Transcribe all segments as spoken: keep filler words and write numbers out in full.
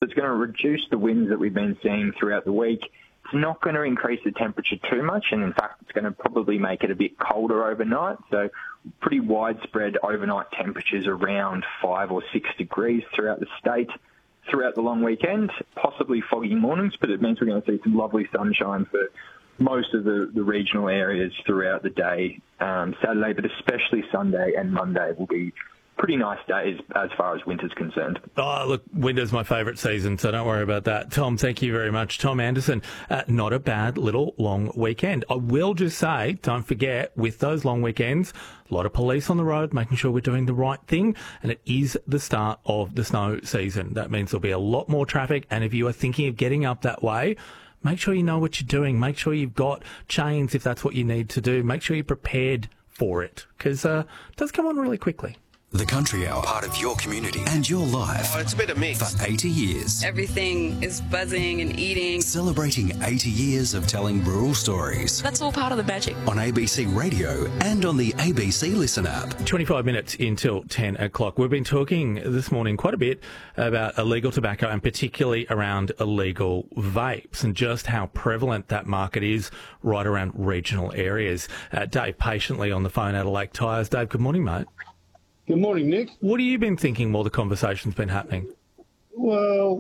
it's going to reduce the winds that we've been seeing throughout the week. It's not going to increase the temperature too much, and in fact, it's going to probably make it a bit colder overnight. So pretty widespread overnight temperatures around five or six degrees throughout the state throughout the long weekend, possibly foggy mornings, but it means we're going to see some lovely sunshine for most of the, the regional areas throughout the day. Um, Saturday, but especially Sunday and Monday will be pretty nice days as far as winter's concerned. Oh, look, winter's my favourite season, so don't worry about that. Tom, thank you very much. Tom Anderson, uh, not a bad little long weekend. I will just say, don't forget, with those long weekends, a lot of police on the road, making sure we're doing the right thing, and it is the start of the snow season. That means there'll be a lot more traffic, and if you are thinking of getting up that way, make sure you know what you're doing. Make sure you've got chains if that's what you need to do. Make sure you're prepared for it, because uh, it does come on really quickly. The Country Hour, part of your community and your life. Oh, it's a bit of mix. For eighty years. Everything is buzzing and eating. Celebrating eighty years of telling rural stories. That's all part of the magic. On A B C Radio and on the A B C Listen app. twenty-five minutes until ten o'clock. We've been talking this morning quite a bit about illegal tobacco and particularly around illegal vapes and just how prevalent that market is right around regional areas. Uh, Dave, patiently on the phone out of Lake Tyers. Dave, good morning, mate. Good morning, Nick. What have you been thinking while the conversation's been happening? Well,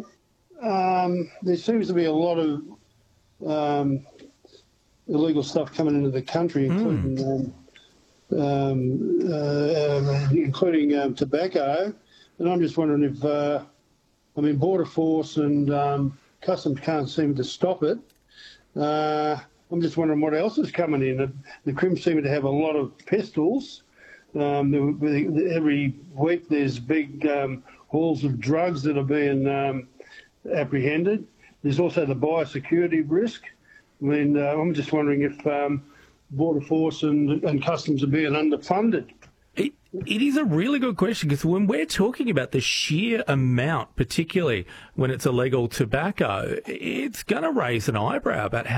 um, there seems to be a lot of um, illegal stuff coming into the country, including mm. um, um, uh, including um, tobacco. And I'm just wondering if, uh, I mean, Border Force and um, Customs can't seem to stop it. Uh, I'm just wondering what else is coming in. The Crims seem to have a lot of pistols. Um, every week there's big um, hauls of drugs that are being um, apprehended. There's also the biosecurity risk. I mean, uh, I'm just wondering if um, Border Force and, and Customs are being underfunded. It, it is a really good question because when we're talking about the sheer amount, particularly when it's illegal tobacco, it's going to raise an eyebrow about how